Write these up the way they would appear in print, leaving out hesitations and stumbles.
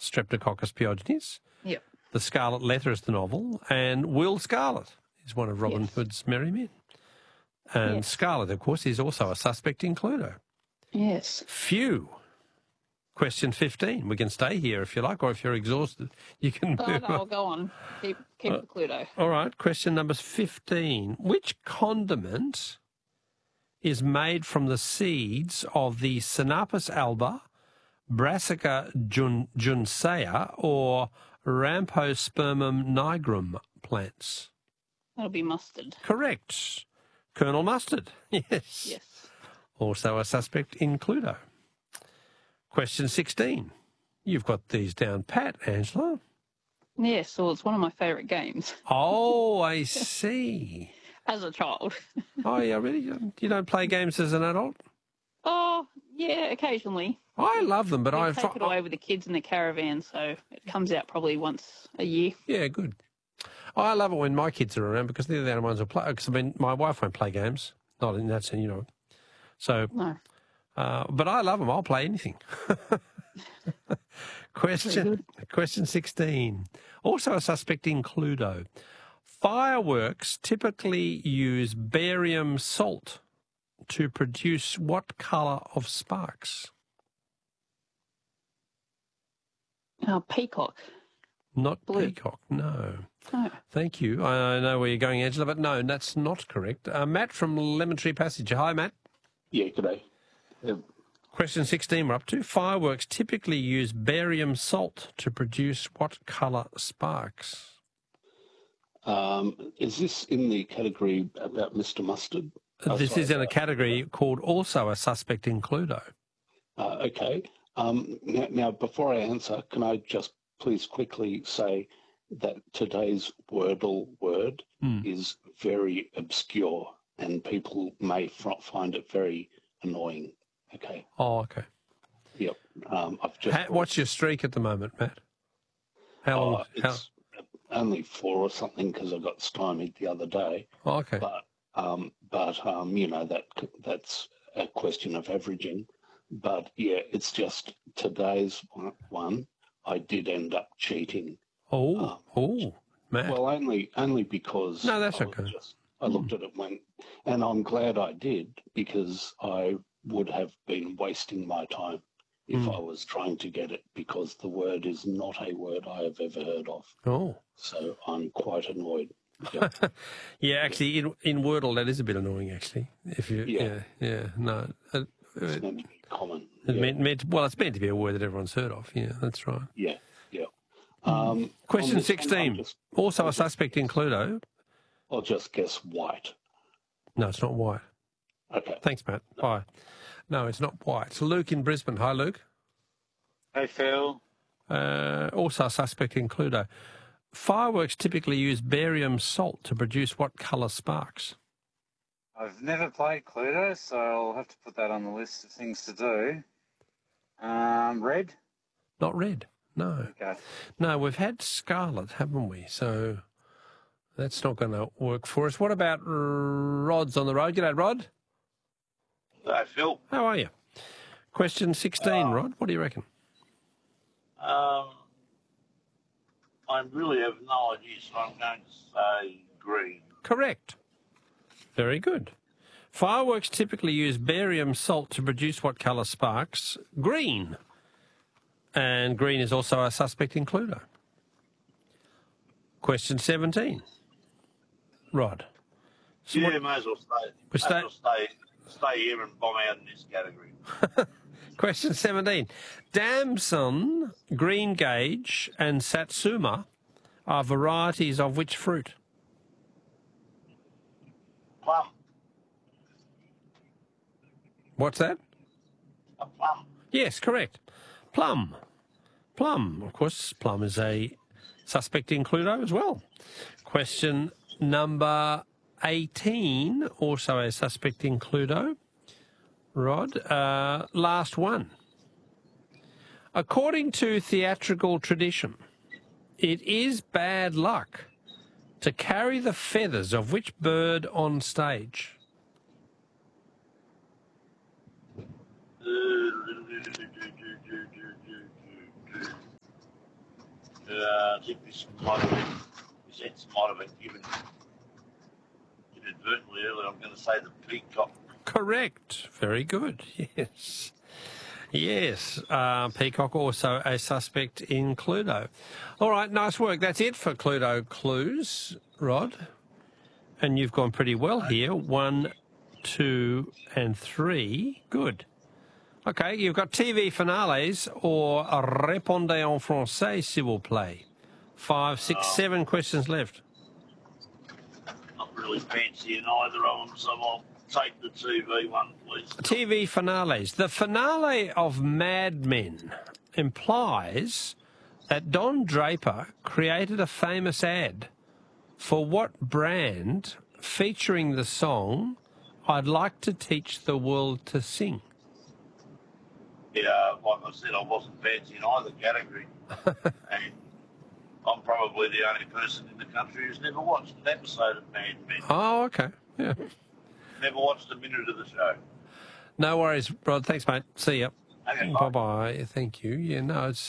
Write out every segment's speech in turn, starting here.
Streptococcus pyogenes. Yep. The Scarlet Letter is the novel, and Will Scarlet is one of Robin Hood's merry men. And Scarlet, of course, is also a suspect in Cluedo. Yes. Phew. Question 15. We can stay here if you like, or if you're exhausted, you can move No, go on. Keep the Cluedo. All right, question number 15. Which condiment is made from the seeds of the Sinapis alba, Brassica juncea, or Rampospermum nigrum plants? That'll be mustard. Correct. Colonel Mustard. Yes. Yes. Also a suspect in Cluedo. Question 16. You've got these down pat, Angela. Yes, well, it's one of my favourite games. Oh, I see. As a child. Oh, yeah, really? You don't play games as an adult? Oh, yeah, occasionally. I love them, but I take it away with the kids in the caravan, so it comes out probably once a year. Yeah, good. I love it when my kids are around because they're the only ones who play. Because, I mean, my wife won't play games. Not in that sense, you know. So, no. But I love them. I'll play anything. Question 16. Also a suspect in Cluedo. Fireworks typically use barium salt to produce what colour of sparks? Peacock. Not Blue. peacock, no. No. Thank you. I know where you're going, Angela, but no, that's not correct. Matt from Lemon Tree Passage. Hi, Matt. Yeah, g'day. Question 16 we're up to. Fireworks typically use barium salt to produce what colour sparks? Is this in the category about Mr. Mustard? This is in a category called also a suspect in Cluedo. Okay. Now, before I answer, can I just please quickly say that today's Wordle word is very obscure and people may find it very annoying. Okay. Oh, okay. Yep. I've just. What's your streak at the moment, Matt? How long? It's only 4 or something because I got stymied the other day. Oh, okay. But you know that's a question of averaging. But yeah, it's just today's one. I did end up cheating. Matt. Well, only because no, that's okay. I looked at it and I'm glad I did because I would have been wasting my time if I was trying to get it because the word is not a word I have ever heard of. Oh. So I'm quite annoyed. Yeah, yeah actually, in Wordle, that is a bit annoying, actually. If you, no. It's meant to be common. It's meant to be a word that everyone's heard of. Yeah, that's right. Yeah. Question 16. Also a suspect in Cluedo. I'll just guess white. No, it's not white. Okay. Thanks, Matt. No. Bye. No, it's not white. It's Luke in Brisbane. Hi, Luke. Hey, Phil. Also a suspect in Cluedo. Fireworks typically use barium salt to produce what colour sparks? I've never played Cluedo, so I'll have to put that on the list of things to do. Red? Not red, no. Okay. No, we've had scarlet, haven't we? So that's not going to work for us. What about Rod's on the road? G'day, Rod. Hi, Phil. How are you? Question 16, Rod. What do you reckon? I really have no idea, so I'm going to say green. Correct. Very good. Fireworks typically use barium salt to produce what colour sparks? Green. And green is also a suspect in Cluedo. Question 17. Rod. So yeah, may as well stay here and bomb out in this category. Question 17. Damson, greengage and satsuma are varieties of which fruit? Plum. What's that? A plum. Yes, correct. Plum. Plum. Of course, plum is a suspect in Cluedo as well. Question number 18, also a suspect in Cluedo. Rod, last one. According to theatrical tradition, it is bad luck to carry the feathers of which bird on stage? I think this answer might have been given inadvertently earlier. I'm going to say the peacock. Correct. Very good. Yes. Yes. Peacock also a suspect in Cluedo. All right, nice work. That's it for Cluedo clues, Rod. And you've gone pretty well here. 1, 2, and 3. Good. Okay, you've got TV finales or répondez en français, s'il vous plaît. 5, 6, 7 questions left. Not really fancying either of them, so I'll take the TV one, please. TV finales. The finale of Mad Men implies that Don Draper created a famous ad for what brand featuring the song I'd Like to Teach the World to Sing? Yeah, like I said, I wasn't fancying either category. And I'm probably the only person in the country who's never watched an episode of Mad Men. Oh, okay. Yeah. Never watched a minute of the show. No worries, Rod. Thanks, mate. See ya. Okay, Bye-bye. Thank you. Yeah, no, it's...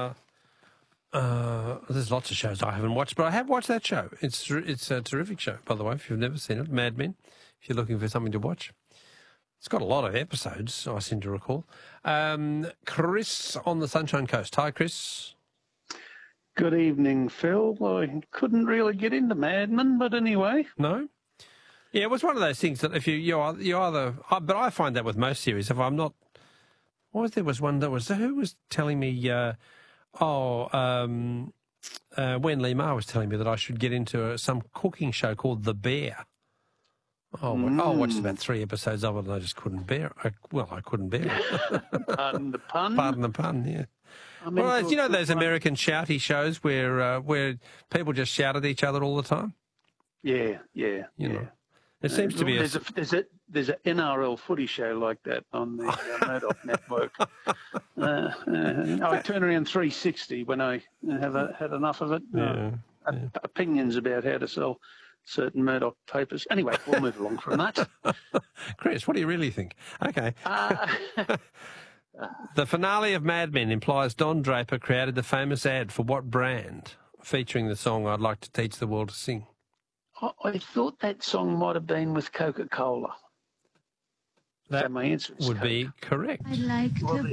there's lots of shows I haven't watched, but I have watched that show. It's a terrific show, by the way, if you've never seen it, Mad Men, if you're looking for something to watch. It's got a lot of episodes, I seem to recall. Chris on the Sunshine Coast. Hi, Chris. Good evening, Phil. Well, I couldn't really get into Mad Men, but anyway. No? Yeah, it was one of those things that if you either... But I find that with most series, if I'm not... There was one that was... Who was telling me... Wen Lee Ma was telling me that I should get into some cooking show called The Bear. I watched about 3 episodes of it and I just couldn't bear it. I couldn't bear it. Pardon the pun? Pardon the pun, yeah. Well, you know those American shouty shows where people just shout at each other all the time? Yeah. You know. It seems to be there's an NRL footy show like that on the Murdoch network. I turn around 360 when I have had enough of it. Opinions about how to sell certain Murdoch papers. Anyway, we'll move along from that. Chris, what do you really think? Okay. The finale of Mad Men implies Don Draper created the famous ad for what brand featuring the song I'd Like to Teach the World to Sing? I thought that song might have been with Coca-Cola. That my answer is would Coke. be correct. I'd like to